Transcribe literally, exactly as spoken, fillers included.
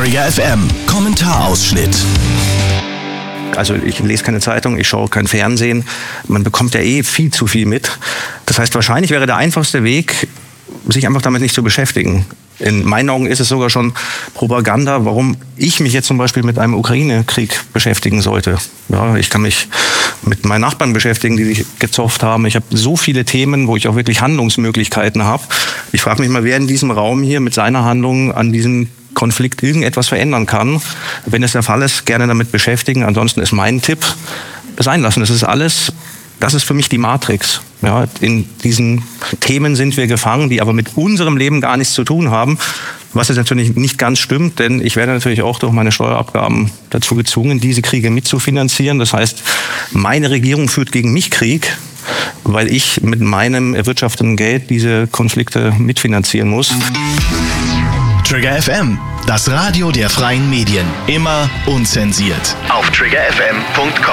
Trigger F M, Kommentarausschnitt. Also ich lese keine Zeitung, ich schaue kein Fernsehen. Man bekommt ja eh viel zu viel mit. Das heißt, wahrscheinlich wäre der einfachste Weg, sich einfach damit nicht zu beschäftigen. In meinen Augen ist es sogar schon Propaganda, warum ich mich jetzt zum Beispiel mit einem Ukraine-Krieg beschäftigen sollte. Ja, ich kann mich mit meinen Nachbarn beschäftigen, die sich gezofft haben. Ich habe so viele Themen, wo ich auch wirklich Handlungsmöglichkeiten habe. Ich frage mich mal, wer in diesem Raum hier mit seiner Handlung an diesem Konflikt irgendetwas verändern kann. Wenn es der Fall ist, gerne damit beschäftigen. Ansonsten ist mein Tipp, sein lassen. Das ist alles, das ist für mich die Matrix. Ja, in diesen Themen sind wir gefangen, die aber mit unserem Leben gar nichts zu tun haben. Was jetzt natürlich nicht ganz stimmt, denn ich werde natürlich auch durch meine Steuerabgaben dazu gezwungen, diese Kriege mitzufinanzieren. Das heißt, meine Regierung führt gegen mich Krieg, weil ich mit meinem erwirtschafteten Geld diese Konflikte mitfinanzieren muss. Trigger F M, das Radio der freien Medien. Immer unzensiert. Auf trigger f m punkt com.